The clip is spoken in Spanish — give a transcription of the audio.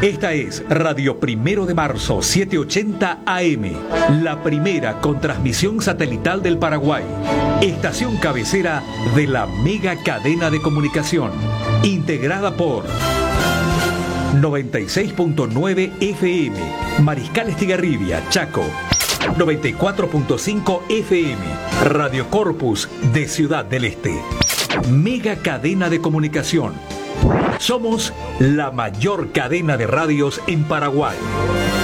Esta es Radio Primero de Marzo, 780 AM, la primera con transmisión satelital del Paraguay. Estación cabecera de la mega cadena de comunicación, integrada por 96.9 FM, Mariscal Estigarribia, Chaco. 94.5 FM, Radio Corpus de Ciudad del Este. Mega cadena de comunicación. Somos la mayor cadena de radios en Paraguay.